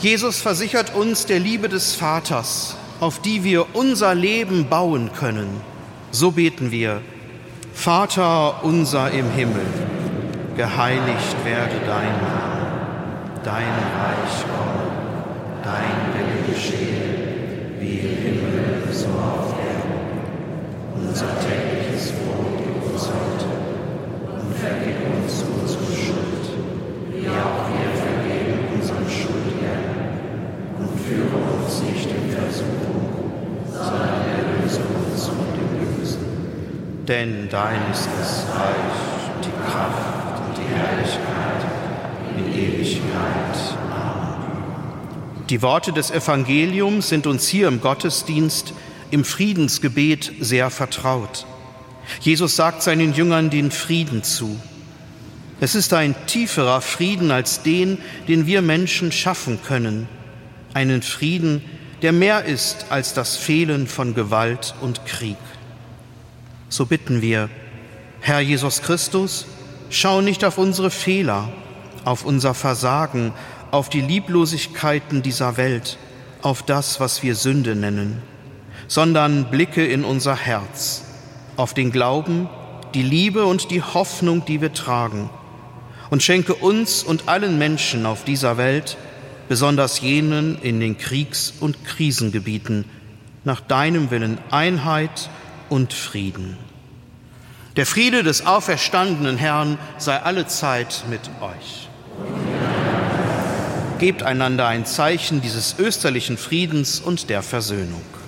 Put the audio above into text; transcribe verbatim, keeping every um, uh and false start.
Jesus versichert uns der Liebe des Vaters, auf die wir unser Leben bauen können. So beten wir: Vater unser im Himmel, geheiligt werde dein Name, dein Reich komme, dein Wille geschehe, wie im Himmel, so auf Erden. Unser tägliches Brot gib uns heute und vergib uns unsere Schuld, wie auch wir vergeben unseren Schuldherren. Und führe uns nicht in Versuchung, sondern erlöse uns von dem Bösen. Denn dein ist das Reich, die Kraft und die Herrlichkeit in Ewigkeit. Amen. Die Worte des Evangeliums sind uns hier im Gottesdienst, im Friedensgebet sehr vertraut. Jesus sagt seinen Jüngern den Frieden zu. Es ist ein tieferer Frieden als den, den wir Menschen schaffen können. Einen Frieden, der mehr ist als das Fehlen von Gewalt und Krieg. So bitten wir: Herr Jesus Christus, schau nicht auf unsere Fehler, auf unser Versagen, auf die Lieblosigkeiten dieser Welt, auf das, was wir Sünde nennen, sondern blicke in unser Herz, auf den Glauben, die Liebe und die Hoffnung, die wir tragen, und schenke uns und allen Menschen auf dieser Welt, besonders jenen in den Kriegs- und Krisengebieten, nach deinem Willen Einheit und Frieden. Der Friede des auferstandenen Herrn sei allezeit mit euch. Gebt einander ein Zeichen dieses österlichen Friedens und der Versöhnung.